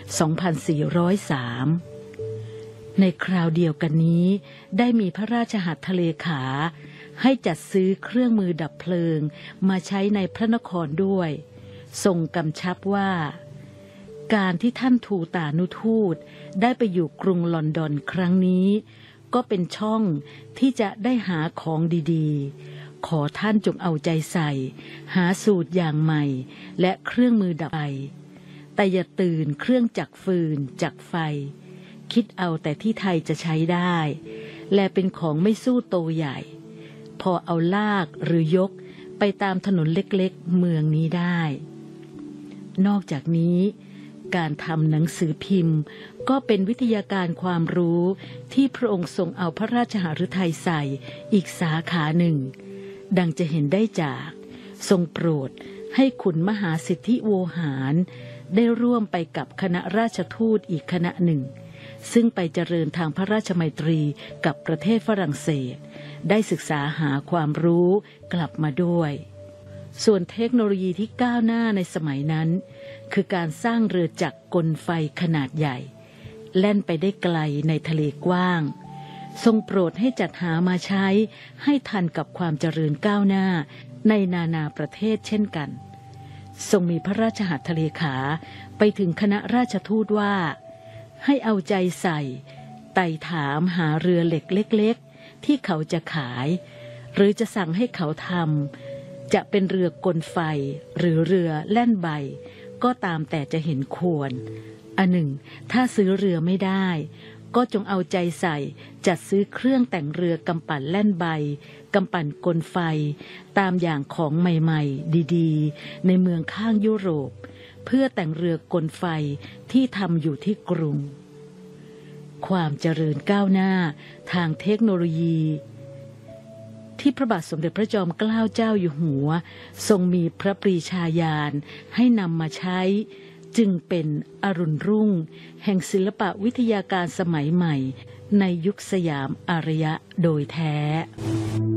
2403 ในคราวเดียวกันนี้ได้มีพระราชหัตถเลขาให้จัดซื้อเครื่องมือดับเพลิงมาใช้ในพระนครด้วยทรงกำชับว่าการที่ท่านทูตานุทูตได้ไปอยู่กรุงลอนดอนครั้งนี้ก็เป็นช่องที่จะได้หาของดีๆขอท่านจงเอาใจใส่หาสูตรอย่างใหม่และเครื่องมือดับไฟแต่อย่าตื่นเครื่องจักรฟืนจักรไฟคิดเอาแต่ที่ไทยจะใช้ได้และเป็นของไม่สู้โตใหญ่พอเอาลากหรือยกไปตามถนนเล็กๆเมืองนี้ได้นอกจากนี้การทำหนังสือพิมพ์ก็เป็นวิทยาการความรู้ที่พระองค์ทรงเอาพระราชหฤทัยใส่อีกสาขาหนึ่งดังจะเห็นได้จากทรงโปรดให้ขุนมหาสิทธิโวหารได้ร่วมไปกับคณะราชทูตอีกคณะหนึ่งซึ่งไปเจริญทางพระราชมัยตรีกับประเทศฝรั่งเศสได้ศึกษาหาความรู้กลับมาด้วยส่วนเทคโนโลยีที่ก้าวหน้าในสมัยนั้นคือการสร้างเรือจักรกลไฟขนาดใหญ่แล่นไปได้ไกลในทะเลกว้างทรงโปรดให้จัดหามาใช้ให้ทันกับความเจริญก้าวหน้าในนานาประเทศเช่นกันทรงมีพระราชหัตถเลขาไปถึงคณะราชทูตว่าให้เอาใจใส่ไต่ถามหาเรือเหล็กเล็กๆที่เขาจะขายหรือจะสั่งให้เขาทำจะเป็นเรือกลไฟหรือเรือแล่นใบก็ตามแต่จะเห็นควรอันหนึ่งถ้าซื้อเรือไม่ได้ก็จงเอาใจใส่จัดซื้อเครื่องแต่งเรือกำปั่นแล่นใบกำปั่นกลไฟตามอย่างของใหม่ๆดีๆในเมืองข้างยุโรปเพื่อแต่งเรือกลไฟที่ทำอยู่ที่กรุงความเจริญก้าวหน้าทางเทคโนโลยีที่พระบาทสมเด็จพระจอมเกล้าเจ้าอยู่หัวทรงมีพระปรีชาญาณให้นำมาใช้จึงเป็นอรุณรุ่งแห่งศิลปวิทยาการสมัยใหม่ในยุคสยามอารยะโดยแท้